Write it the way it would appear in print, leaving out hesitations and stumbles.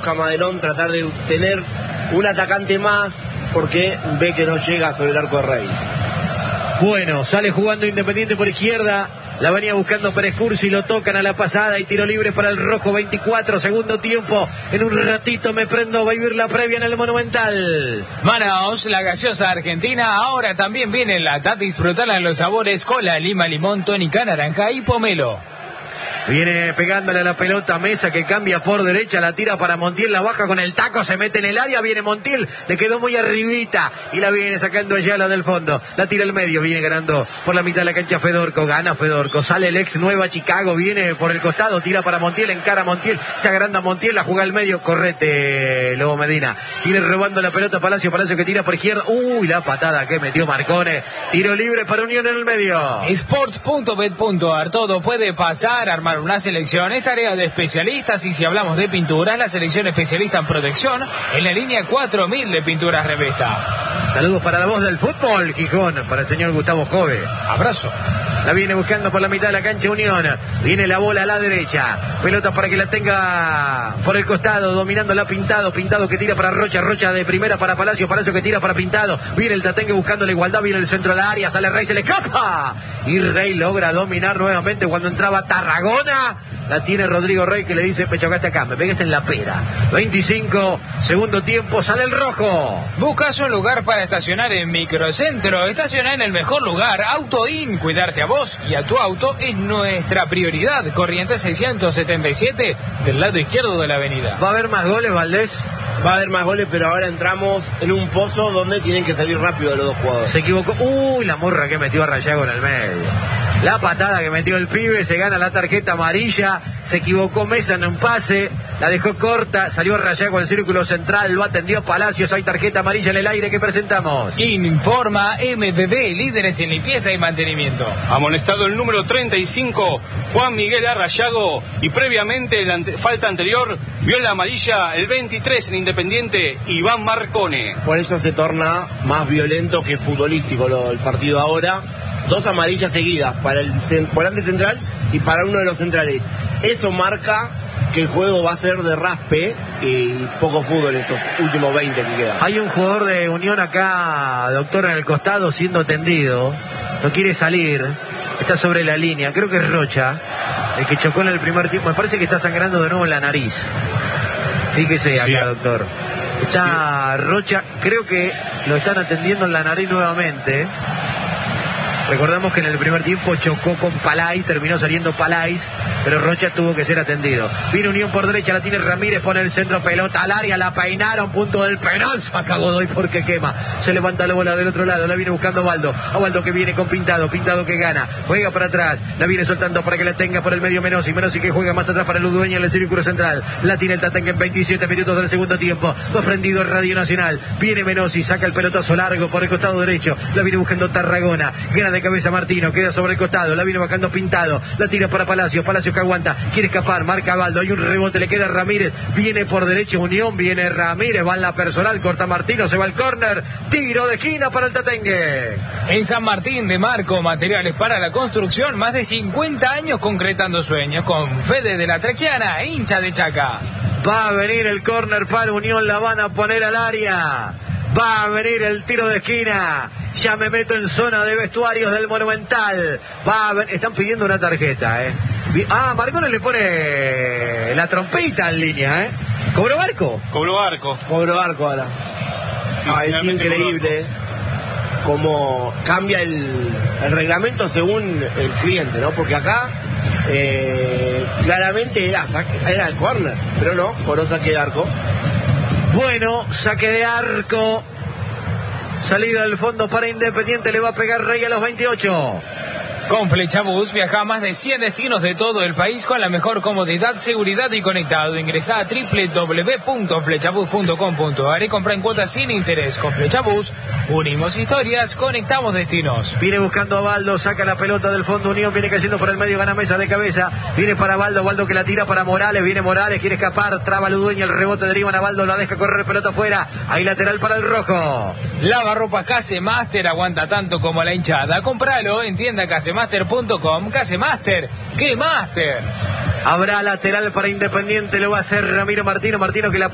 busca Madelón tratar de tener un atacante más porque ve que no llega sobre el arco de Rey. Bueno, sale jugando Independiente por izquierda. La venía buscando Pérez Cursi, lo tocan a la pasada y tiro libre para el rojo. 24, segundo tiempo. En un ratito me prendo, va a vivir la previa en el Monumental. Manaos, la gaseosa argentina, ahora también viene en lata. Disfrutarla en los sabores cola, lima, limón, tónica, naranja y pomelo. Viene pegándole a la pelota Mesa, que cambia por derecha, la tira para Montiel, la baja con el taco, se mete en el área, viene Montiel, le quedó muy arribita y la viene sacando allá la del fondo, la tira al medio, viene ganando por la mitad de la cancha Fedorco, gana Fedorco, sale el ex Nueva Chicago, viene por el costado, tira para Montiel, encara a Montiel, se agranda Montiel, la juega al medio, correte Lobo Medina, tiene robando la pelota Palacio que tira por izquierda, la patada que metió Marcone, tiro libre para Unión en el medio. Sports.bet.ar, todo puede pasar, armar una selección, es tarea de especialistas y si hablamos de pinturas, la selección especialista en protección en la línea 4000 de pinturas Revesta. Saludos para la voz del fútbol, Gijón, para el señor Gustavo Jove. Abrazo. La viene buscando por la mitad de la cancha Unión. Viene la bola a la derecha. Pelota para que la tenga por el costado, dominándola Pintado. Pintado que tira para Rocha. Rocha de primera para Palacio. Palacio que tira para Pintado. Viene el Tatengue buscando la igualdad. Viene el centro al área. Sale Rey, se le escapa. Y Rey logra dominar nuevamente cuando entraba Tarragona. La tiene Rodrigo Rey que le dice, me chocaste acá, me pegaste en la pera. 25, segundo tiempo, sale el rojo. Buscas un lugar para estacionar en Microcentro. Estacionar en el mejor lugar. AutoIn, cuidarte a vos y a tu auto es nuestra prioridad. Corrientes 677 del lado izquierdo de la avenida. ¿Va a haber más goles, Valdés? Va a haber más goles, pero ahora entramos en un pozo donde tienen que salir rápido los dos jugadores. Se equivocó. La morra que metió a Rayago en el medio. La patada que metió el pibe, se gana la tarjeta amarilla. Se equivocó Mesa en un pase, la dejó corta, salió Rayago al círculo central, lo atendió Palacios. Hay tarjeta amarilla en el aire que presentamos. Informa MBB, líderes en limpieza y mantenimiento. Amonestado el número 35, Juan Miguel Arrayago, y previamente la falta anterior vio la amarilla el 23 en Independiente, Iván Marcone. Por eso se torna más violento que futbolístico el partido ahora. 2 amarillas seguidas para el volante central y para uno de los centrales. Eso marca que el juego va a ser de raspe y poco fútbol estos últimos 20 que quedan. Hay un jugador de Unión acá, doctor, en el costado siendo atendido. No quiere salir. Está sobre la línea. Creo que es Rocha, el que chocó en el primer tiempo. Me parece que está sangrando de nuevo en la nariz. Fíjese acá, sí, doctor. Está sí. Rocha, creo que lo están atendiendo en la nariz nuevamente. Recordamos que en el primer tiempo chocó con Palais, terminó saliendo Palais, pero Rocha tuvo que ser atendido. Viene Unión por derecha, la tiene Ramírez, pone el centro, pelota al área, la peinaron, punto del penal, saca Godoy porque quema. Se levanta la bola del otro lado, la viene buscando Baldo. A Baldo que viene con Pintado, Pintado que gana, juega para atrás, la viene soltando para que la tenga por el medio Menossi que juega más atrás para el Udueña en el círculo central. La tiene el Tatengue en 27 minutos del segundo tiempo. Va prendido Radio Nacional, viene Menossi, saca el pelotazo largo por el costado derecho, la viene buscando Tarragona, gana de cabeza Martino, queda sobre el costado, la viene bajando Pintado, la tira para Palacios que aguanta, quiere escapar, marca Baldo, hay un rebote, le queda Ramírez, viene por derecha Unión, viene Ramírez, va en la personal, corta Martino, se va al córner, tiro de esquina para el Tatengue. En San Martín de Marco, materiales para la construcción, más de 50 años concretando sueños, con Fede de la Trequiana, hincha de Chaca. Va a venir el córner para Unión, la van a poner al área. Va a venir el tiro de esquina. Ya me meto en zona de vestuarios del Monumental. Están pidiendo una tarjeta, Marcone le pone la trompeta en línea, ¿Cobró Barco? Cobró Barco ahora. Es increíble cómo cambia el reglamento según el cliente, ¿no? Porque acá claramente era el córner, pero no, por un saque de arco. Bueno, saque de arco. Salida del fondo para Independiente, le va a pegar Rey a los 28. Con Flechabús viaja a más de 100 destinos de todo el país con la mejor comodidad, seguridad y conectado. Ingresá a www.flechabús.com.ar y compra en cuotas sin interés. Con Flechabús unimos historias, conectamos destinos. Viene buscando a Baldo, saca la pelota del fondo Unión, viene cayendo por el medio, gana Mesa de cabeza, viene para Baldo, Baldo que la tira para Morales, viene Morales, quiere escapar, traba Ludueña, el rebote deriva a Baldo, la deja correr, pelota afuera, hay lateral para el rojo. Lavarropas Casemaster, aguanta tanto como la hinchada. Compralo en tienda casemaster.com. Casemaster, ¡qué máster! Habrá lateral para Independiente, lo va a hacer Ramiro Martino que la